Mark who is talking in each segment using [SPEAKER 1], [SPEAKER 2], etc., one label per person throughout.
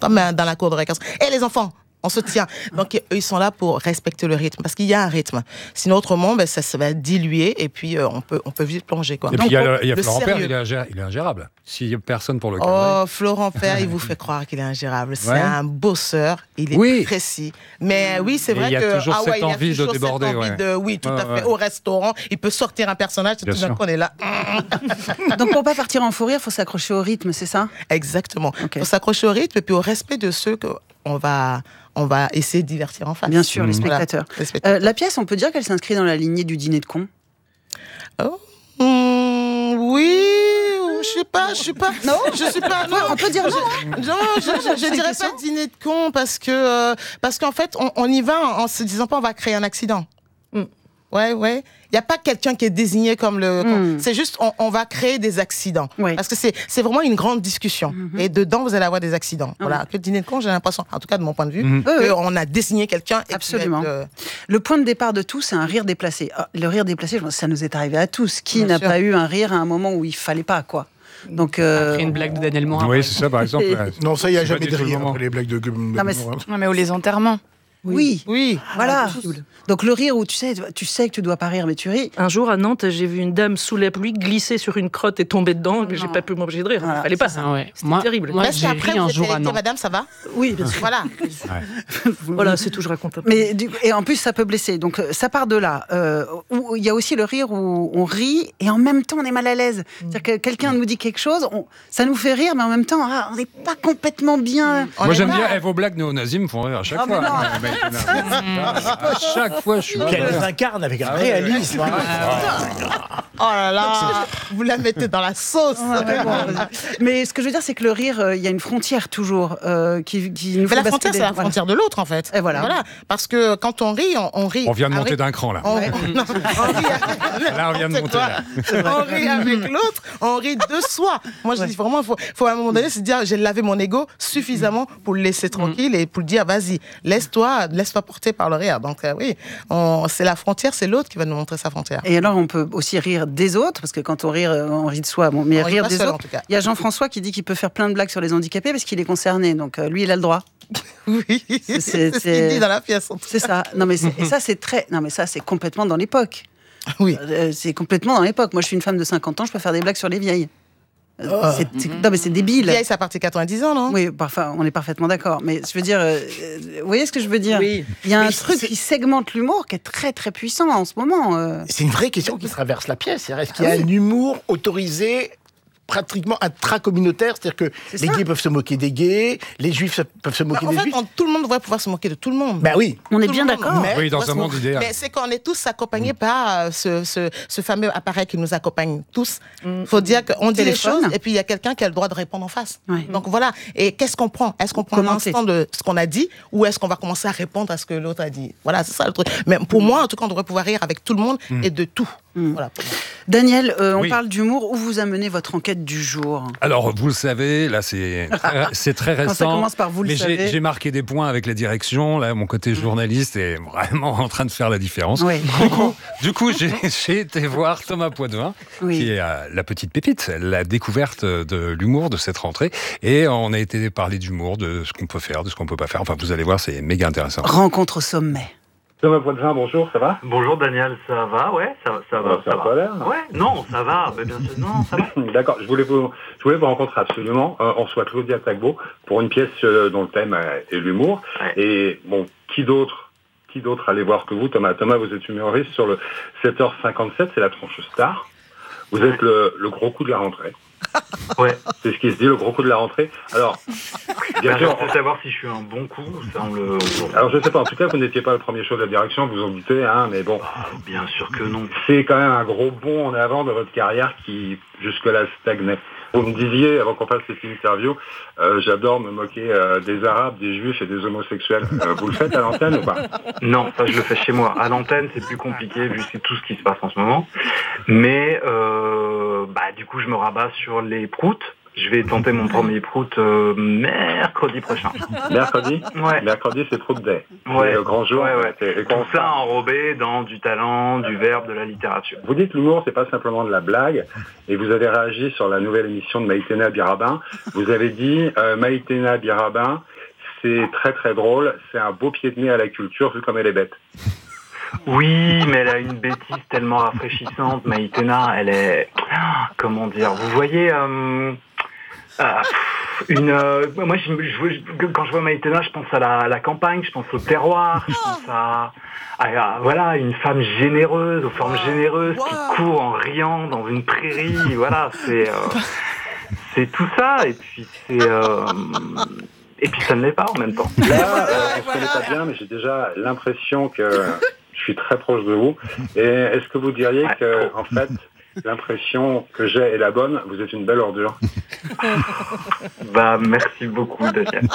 [SPEAKER 1] comme dans la cour de récréation. Et les enfants, on se tient. Donc, eux, ils sont là pour respecter le rythme, parce qu'il y a un rythme. Sinon, autrement, ça se va diluer, et puis on peut vite plonger, quoi.
[SPEAKER 2] Et
[SPEAKER 1] Donc,
[SPEAKER 2] puis, il y a
[SPEAKER 1] le
[SPEAKER 2] Florent Père,
[SPEAKER 1] sérieux.
[SPEAKER 2] il est ingérable. S'il n'y a personne pour le cadrer.
[SPEAKER 1] Oh, Florent Père, il vous fait croire qu'il est ingérable. C'est
[SPEAKER 2] Ouais.
[SPEAKER 1] un bosseur, il est précis. Mais oui, c'est vrai
[SPEAKER 2] il y a
[SPEAKER 1] que...
[SPEAKER 2] toujours cette
[SPEAKER 1] il y a
[SPEAKER 2] envie de
[SPEAKER 1] toujours
[SPEAKER 2] déborder.
[SPEAKER 1] cette envie
[SPEAKER 2] Ouais.
[SPEAKER 1] tout à fait. Au restaurant, il peut sortir un personnage, et tout d'un coup, on est là.
[SPEAKER 3] Donc, pour pas partir en fou rire, il faut s'accrocher au rythme, c'est ça ?
[SPEAKER 1] Exactement. Il
[SPEAKER 3] Okay.
[SPEAKER 1] faut s'accrocher au rythme, et puis au respect de ceux qu'on va essayer de divertir en face.
[SPEAKER 3] Bien sûr, les spectateurs.
[SPEAKER 1] Voilà, les spectateurs.
[SPEAKER 3] La pièce, on peut dire qu'elle s'inscrit dans la lignée du dîner de cons.
[SPEAKER 1] Oui, je sais pas.
[SPEAKER 3] Non,
[SPEAKER 1] je suis pas. Non,
[SPEAKER 3] on peut dire non.
[SPEAKER 1] Non, je dirais pas dîner de con parce qu'en fait, on y va en se disant pas on va créer un accident. Ouais. Il n'y a pas quelqu'un qui est désigné comme le... C'est juste, on va créer des accidents.
[SPEAKER 3] Oui.
[SPEAKER 1] Parce que c'est vraiment une grande discussion. Et dedans, vous allez avoir des accidents. Voilà. Que le dîner de con, j'ai l'impression, en tout cas de mon point de vue, qu'on a désigné quelqu'un.
[SPEAKER 3] Absolument. Le point de départ de tout, c'est un rire déplacé. Le rire déplacé, je pense que ça nous est arrivé à tous. Qui n'a pas eu un rire à un moment où il ne fallait pas, quoi. Donc,
[SPEAKER 4] après une blague de Daniel Morin.
[SPEAKER 2] Oui, c'est ça, par exemple.
[SPEAKER 5] Non, ça, il n'y a jamais de
[SPEAKER 2] pas du
[SPEAKER 5] rire
[SPEAKER 2] tout le
[SPEAKER 5] après les blagues de Morin.
[SPEAKER 4] Non, mais ou les enterrements.
[SPEAKER 3] Oui. Voilà. Donc le rire où tu sais que tu dois pas rire, mais tu ris.
[SPEAKER 6] Un jour à Nantes, j'ai vu une dame sous la pluie glisser sur une crotte et tomber dedans. J'ai pas pu m'empêcher de rire.
[SPEAKER 3] Voilà,
[SPEAKER 6] Il fallait pas ça.
[SPEAKER 4] Ouais.
[SPEAKER 6] C'était terrible.
[SPEAKER 4] Moi,
[SPEAKER 1] Parce
[SPEAKER 4] j'ai
[SPEAKER 1] qu'après,
[SPEAKER 4] ri un
[SPEAKER 1] vous
[SPEAKER 4] jour à
[SPEAKER 1] êtes
[SPEAKER 4] Nantes.
[SPEAKER 1] madame, ça va?
[SPEAKER 3] Oui, bien sûr.
[SPEAKER 1] Voilà.
[SPEAKER 6] Voilà, c'est tout, je raconte un peu.
[SPEAKER 3] Mais et en plus ça peut blesser. Donc ça part de là. Où il y a aussi le rire où on rit et en même temps on est mal à l'aise. C'est-à-dire que quelqu'un nous dit quelque chose, ça nous fait rire, mais en même temps on n'est pas complètement bien.
[SPEAKER 2] Moi, j'aime bien vos blagues néo-nazis me font rire à chaque fois. À chaque fois, je suis
[SPEAKER 5] Qu'elles incarnent avec un réalisme.
[SPEAKER 1] Oh là là, vous la mettez dans la sauce.
[SPEAKER 3] Mais ce que je veux dire, c'est que le rire, il y a une frontière toujours qui nous
[SPEAKER 1] Mais
[SPEAKER 3] fait
[SPEAKER 1] la frontière,
[SPEAKER 3] basculer.
[SPEAKER 1] c'est la frontière de l'autre, en fait.
[SPEAKER 3] Et voilà.
[SPEAKER 1] Parce que quand on rit, on rit.
[SPEAKER 2] On vient de monter d'un cran, là.
[SPEAKER 1] On rit
[SPEAKER 2] Là, on vient de monter. Là.
[SPEAKER 1] On rit avec l'autre, on rit de soi. Moi, je dis vraiment, il faut à un moment donné se dire, j'ai lavé mon ego suffisamment pour le laisser tranquille et pour le dire, vas-y, laisse-toi porter par le rire. Donc oui, c'est la frontière, c'est l'autre qui va nous montrer sa frontière.
[SPEAKER 3] Et alors, on peut aussi rire des autres, parce que quand on rit de soi. Bon, mais
[SPEAKER 1] On rit
[SPEAKER 3] rire
[SPEAKER 1] pas
[SPEAKER 3] des
[SPEAKER 1] seul, en
[SPEAKER 3] autres.
[SPEAKER 1] tout cas.
[SPEAKER 3] Il y a Jean-François qui dit qu'il peut faire plein de blagues sur les handicapés parce qu'il est concerné. Donc lui, il a le droit.
[SPEAKER 1] Oui, c'est ce qu'il dit dans la pièce. En tout
[SPEAKER 3] C'est ça. Non, mais et ça, c'est très. Non, mais ça, c'est complètement dans l'époque.
[SPEAKER 1] Oui.
[SPEAKER 3] C'est complètement dans l'époque. Moi, je suis une femme de 50 ans, je peux faire des blagues sur les vieilles. Non, mais c'est débile.
[SPEAKER 1] Vieille, ça a parti 90 ans, non?
[SPEAKER 3] Oui, on est parfaitement d'accord. Mais je veux dire, vous voyez ce que je veux dire?
[SPEAKER 6] Oui.
[SPEAKER 3] Il y a un
[SPEAKER 5] Mais
[SPEAKER 3] truc qui segmente l'humour qui est très très puissant en ce moment.
[SPEAKER 5] C'est une vraie question qui traverse la pièce. Est-ce qu'il y a un humour autorisé pratiquement intracommunautaire, c'est-à-dire que les gays peuvent se moquer des gays, les juifs peuvent se moquer
[SPEAKER 1] En
[SPEAKER 5] des
[SPEAKER 1] fait,
[SPEAKER 5] juifs.
[SPEAKER 1] tout le monde devrait pouvoir se moquer de tout le monde.
[SPEAKER 5] Ben oui.
[SPEAKER 3] On est
[SPEAKER 1] Tout
[SPEAKER 3] bien
[SPEAKER 1] le monde.
[SPEAKER 3] d'accord.
[SPEAKER 1] Mais
[SPEAKER 2] Oui, dans
[SPEAKER 1] doit
[SPEAKER 2] un
[SPEAKER 1] se
[SPEAKER 2] monde
[SPEAKER 1] moquer.
[SPEAKER 2] idéal.
[SPEAKER 1] Mais c'est qu'on est tous accompagnés par ce fameux appareil qui nous accompagne tous. Il faut dire qu'on dit les
[SPEAKER 3] Téléphone.
[SPEAKER 1] choses et puis il y a quelqu'un qui a le droit de répondre en face.
[SPEAKER 3] Ouais.
[SPEAKER 1] Donc voilà. Et qu'est-ce qu'on prend? Est-ce qu'on prend
[SPEAKER 3] Commenter.
[SPEAKER 1] l'instant de ce qu'on a dit ou est-ce qu'on va commencer à répondre à ce que l'autre a dit? Voilà, c'est ça le truc. Mais pour moi, en tout cas, on devrait pouvoir rire avec tout le monde et de tout. Voilà.
[SPEAKER 3] Daniel, on
[SPEAKER 2] Oui.
[SPEAKER 3] parle d'humour. Où vous amenez votre enquête du jour?
[SPEAKER 2] Alors, vous le savez, là, c'est très récent.
[SPEAKER 3] Quand ça commence par vous le
[SPEAKER 2] mais
[SPEAKER 3] savez.
[SPEAKER 2] j'ai marqué des points avec la direction. Là, mon côté journaliste est vraiment en train de faire la différence.
[SPEAKER 3] Oui.
[SPEAKER 2] Du coup, j'ai été voir Thomas Poitvin,
[SPEAKER 3] Oui.
[SPEAKER 2] qui est la petite pépite, la découverte de l'humour de cette rentrée. Et on a été parler d'humour, de ce qu'on peut faire, de ce qu'on peut pas faire. Enfin, vous allez voir, c'est méga intéressant.
[SPEAKER 3] Rencontre au sommet.
[SPEAKER 7] Thomas Poitvin, bonjour, ça va?
[SPEAKER 8] Bonjour Daniel, ça va? Ouais, ça va.
[SPEAKER 7] Ça a pas l'air.
[SPEAKER 8] Ouais, non, ça va, mais bien sûr, non, ça va.
[SPEAKER 7] D'accord, je voulais vous rencontrer absolument. On reçoit Claudia Tagbo pour une pièce dont le thème est l'humour.
[SPEAKER 8] Ouais.
[SPEAKER 7] Et bon, qui d'autre allait voir que vous, Thomas? Thomas, vous êtes humoriste sur le 7h57, c'est la tranche star. Vous êtes le gros coup de la rentrée.
[SPEAKER 8] Ouais.
[SPEAKER 7] C'est ce qui se dit, le gros coup de la rentrée. Alors, bien sûr.
[SPEAKER 8] Je sais savoir si je suis un bon coup, ça on le...
[SPEAKER 7] Alors je sais pas, en tout cas, vous n'étiez pas le premier show de la direction, vous en doutez, hein, mais bon.
[SPEAKER 8] Bien sûr que non.
[SPEAKER 7] C'est quand même un gros bond en avant de votre carrière qui, jusque-là, stagnait. Vous me disiez, avant qu'on fasse cette interview, j'adore me moquer des Arabes, des Juifs et des homosexuels. Vous le faites à l'antenne ou pas?
[SPEAKER 8] Non, ça je le fais chez moi. À l'antenne, c'est plus compliqué vu c'est tout ce qui se passe en ce moment. Mais du coup, je me rabats sur les proutes. Je vais tenter mon premier prout mercredi prochain.
[SPEAKER 7] Mercredi?
[SPEAKER 8] Ouais.
[SPEAKER 7] Mercredi, c'est Prout Day.
[SPEAKER 8] Ouais.
[SPEAKER 7] C'est le grand jour.
[SPEAKER 8] Ouais.
[SPEAKER 7] Et
[SPEAKER 8] Tout ça enrobé dans du talent, du verbe, de la littérature.
[SPEAKER 7] Vous dites l'humour, c'est pas simplement de la blague. Et vous avez réagi sur la nouvelle émission de Maïtena Birabin. Vous avez dit, Maïtena Birabin, c'est très très drôle. C'est un beau pied de nez à la culture, vu comme elle est bête.
[SPEAKER 8] Oui, mais elle a une bêtise tellement rafraîchissante, Maïtena. Elle est... Comment dire? Vous voyez... moi, quand je vois Maïtena, je pense à la campagne, je pense au terroir, je pense à voilà, une femme généreuse, aux formes généreuses, qui court en riant dans une prairie. Voilà, c'est tout ça. Et puis ça ne l'est pas en même temps.
[SPEAKER 7] Là, on se connaît pas bien, mais j'ai déjà l'impression que je suis très proche de vous. Et est-ce que vous diriez que, en fait, l'impression que j'ai est la bonne? Vous êtes une belle ordure.
[SPEAKER 8] Merci beaucoup, Daniel.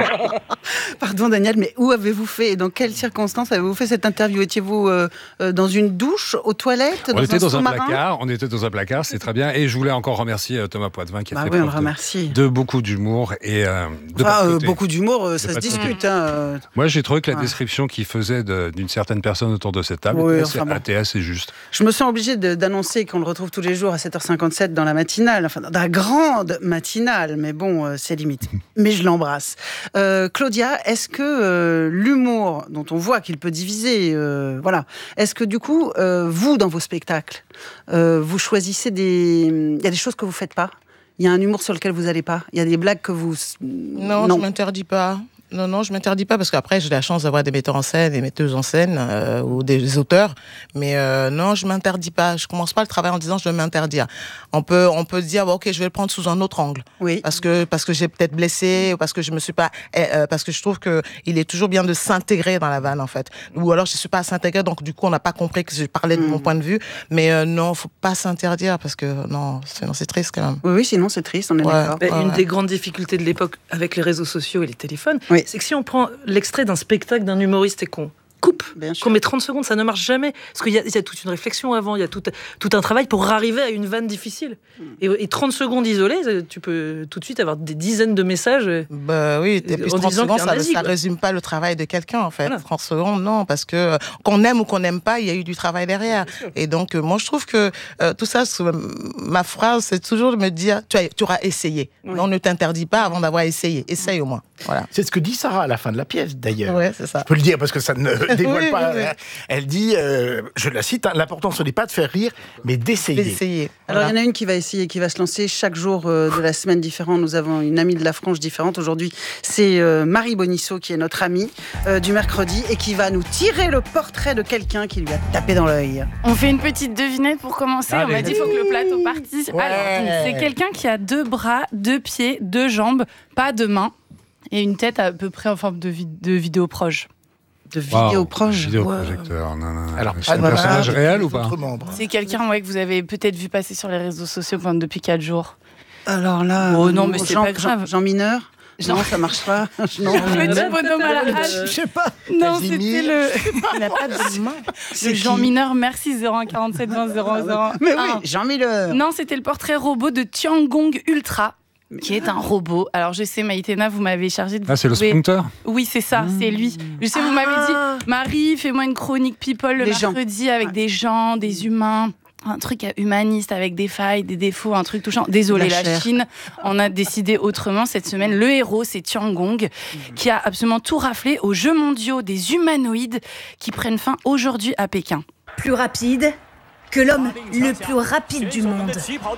[SPEAKER 3] Pardon, Daniel, mais où avez-vous fait et dans quelles circonstances avez-vous fait cette interview? Étiez-vous dans une douche, aux toilettes,
[SPEAKER 2] On était dans un
[SPEAKER 3] sous-marin
[SPEAKER 2] placard, c'est très bien. Et je voulais encore remercier Thomas Poitvin qui a fait preuve de beaucoup d'humour et
[SPEAKER 3] beaucoup d'humour, ça se discute.
[SPEAKER 2] Moi, j'ai trouvé que la description qu'il faisait d'une certaine personne autour de cette table était assez juste.
[SPEAKER 3] Je me sens obligée d'annoncer qu'on le retrouve tous les jours à 7h57 dans la matinale, enfin dans la grande matinale, mais bon, c'est limite. Mais je l'embrasse. Claudia, est-ce que l'humour, dont on voit qu'il peut diviser, voilà, est-ce que du coup, vous, dans vos spectacles, vous choisissez il y a des choses que vous faites pas? Il y a un humour sur lequel vous n'allez pas? Il y a des blagues que vous...
[SPEAKER 1] Non, je m'interdis pas. Non, je m'interdis pas parce qu'après j'ai la chance d'avoir des metteurs en scène, des metteuses en scène ou des auteurs. Mais non, je m'interdis pas. Je commence pas le travail en disant je vais m'interdire. On peut dire ok, je vais le prendre sous un autre angle.
[SPEAKER 3] Oui.
[SPEAKER 1] Parce que j'ai peut-être blessé ou parce que je me suis pas parce que je trouve que il est toujours bien de s'intégrer dans la vanne en fait. Ou alors je suis pas à s'intégrer donc du coup on n'a pas compris que je parlais de mon point de vue. Mais non, faut pas s'interdire parce que non, sinon c'est triste quand même.
[SPEAKER 3] Oui, sinon c'est triste. On est d'accord.
[SPEAKER 6] Une des grandes difficultés de l'époque avec les réseaux sociaux et les téléphones.
[SPEAKER 3] Oui.
[SPEAKER 6] C'est que si on prend l'extrait d'un spectacle d'un humoriste et qu'on coupe, qu'on met 30 secondes, ça ne marche jamais. Parce qu'il y a toute une réflexion avant, il y a tout un travail pour arriver à une vanne difficile. Et 30 secondes isolées, tu peux tout de suite avoir des dizaines de messages.
[SPEAKER 1] Oui, et puis 30 secondes, ça résume pas le travail de quelqu'un, en fait. Voilà. 30 secondes, non, parce que qu'on aime ou qu'on n'aime pas, il y a eu du travail derrière. Et donc, moi, je trouve que tout ça, ma phrase, c'est toujours de me dire, tu auras essayé. Oui. On ne t'interdit pas avant d'avoir essayé. Essaye au moins. Voilà.
[SPEAKER 5] C'est ce que dit Sarah à la fin de la pièce, d'ailleurs.
[SPEAKER 1] Oui, c'est ça.
[SPEAKER 5] Je peux le dire parce que ça ne dévoile pas. Oui. Elle dit, je la cite, l'important ce n'est pas de faire rire, mais d'essayer.
[SPEAKER 3] Alors, il y en a une qui va essayer, qui va se lancer chaque jour de la semaine différent. Nous avons une amie de la frange différente. Aujourd'hui, c'est Marie Bonisso qui est notre amie du mercredi et qui va nous tirer le portrait de quelqu'un qui lui a tapé dans l'œil.
[SPEAKER 4] On fait une petite devinette pour commencer.
[SPEAKER 2] Allez.
[SPEAKER 4] On m'a dit qu'il faut que le plateau participe.
[SPEAKER 1] Ouais.
[SPEAKER 4] Alors, c'est quelqu'un qui a 2 bras, 2 pieds, 2 jambes, pas de mains et une tête à peu près en forme de vidéo proche.
[SPEAKER 3] De vidéo proche.
[SPEAKER 2] Vidéoprojecteur, non.
[SPEAKER 5] Alors,
[SPEAKER 2] c'est un personnage réel ou pas?
[SPEAKER 4] C'est quelqu'un que vous avez peut-être vu passer sur les réseaux sociaux depuis 4 jours.
[SPEAKER 3] Alors là,
[SPEAKER 4] non, mais c'est pas grave.
[SPEAKER 3] Jean Mineur. Non, ça marche pas. Non,
[SPEAKER 4] le petit bonhomme à la hache.
[SPEAKER 5] Je sais pas.
[SPEAKER 4] Non, c'était
[SPEAKER 1] Il n'a pas de main.
[SPEAKER 4] le Jean Mineur. Merci 01 47 20 00.
[SPEAKER 3] Mais oui, Jean Mineur.
[SPEAKER 4] Non, c'était le portrait robot de Tiangong Ultra, qui est un robot. Alors, je sais, Maïtena, vous m'avez chargé de...
[SPEAKER 2] Ah, c'est le Splinter?
[SPEAKER 4] Oui, c'est ça, c'est lui. Je sais, vous m'avez dit, Marie, fais-moi une chronique People le mercredi avec des gens, des humains. Un truc humaniste avec des failles, des défauts, un truc touchant. Désolé, la Chine, on a décidé autrement cette semaine. Le héros, c'est Tiangong, qui a absolument tout raflé aux Jeux mondiaux des humanoïdes qui prennent fin aujourd'hui à Pékin.
[SPEAKER 9] Plus rapide que l'homme le plus rapide du monde.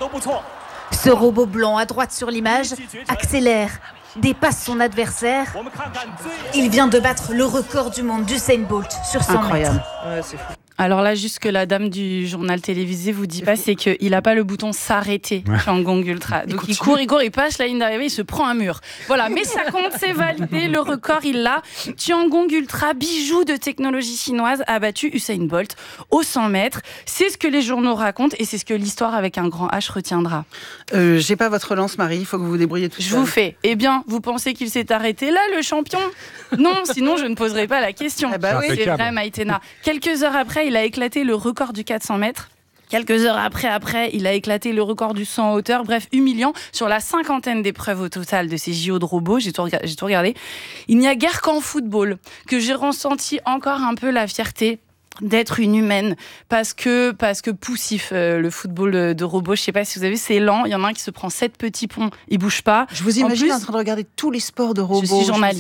[SPEAKER 9] Ce robot blanc à droite sur l'image accélère, dépasse son adversaire. Il vient de battre le record du monde d'Usain Bolt sur 100 mètres.
[SPEAKER 6] Ouais, c'est fou.
[SPEAKER 4] Alors là, juste que la dame du journal télévisé vous dit pas, c'est qu'il n'a pas le bouton s'arrêter, Tiangong Ultra. Donc il court, il passe la ligne d'arrivée, il se prend un mur. Voilà, mais ça compte, c'est validé, le record, il l'a. Tiangong Ultra, bijou de technologie chinoise, a battu Usain Bolt aux 100 mètres. C'est ce que les journaux racontent et c'est ce que l'histoire avec un grand H retiendra.
[SPEAKER 3] J'ai pas votre lance, Marie, il faut que vous vous débrouillez tout seul.
[SPEAKER 4] Je vous fais. Eh bien, vous pensez qu'il s'est arrêté là, le champion? Non, sinon je ne poserai pas la question.
[SPEAKER 3] Eh ben oui.
[SPEAKER 4] C'est vrai, Maïtena. Quelques heures après, il a éclaté le record du 400 mètres. Quelques heures après, il a éclaté le record du saut en hauteur. Bref, humiliant. Sur la 50aine d'épreuves au total de ces JO de robots, j'ai tout regardé. Il n'y a guère qu'en football que j'ai ressenti encore un peu la fierté d'être une humaine, parce que poussif, le football de robot. Je sais pas si vous avez vu, c'est lent. Il y en a un qui se prend 7 petits ponts, il bouge pas.
[SPEAKER 3] Je vous imagine en train de regarder tous les sports de robots.
[SPEAKER 4] Je suis journaliste.